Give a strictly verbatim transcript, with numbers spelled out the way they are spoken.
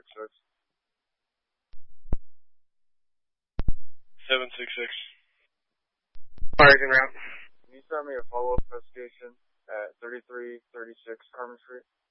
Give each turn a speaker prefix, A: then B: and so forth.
A: six six.
B: seven six six.
C: Fires en route.
A: Can you send me a follow-up investigation at thirty-three thirty-six Carmen Street?